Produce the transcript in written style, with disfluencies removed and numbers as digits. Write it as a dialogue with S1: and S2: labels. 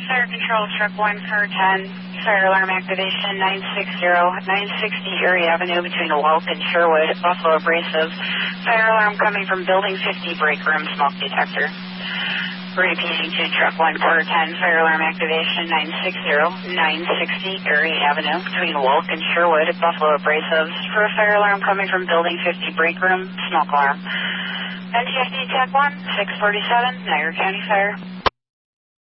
S1: Fire Control, Truck 1, Car 10, fire alarm activation 960 Erie Avenue between Welk and Sherwood, Buffalo Abrasive. Fire alarm coming from Building 50, break room, smoke detector. Repeating to Truck 1, Car 10, fire alarm activation 960 Erie Avenue between Welk and Sherwood, Buffalo Abrasives. For a fire alarm coming from Building 50, break room, smoke alarm. NTSD Tech 1, 647, Niagara County Fire.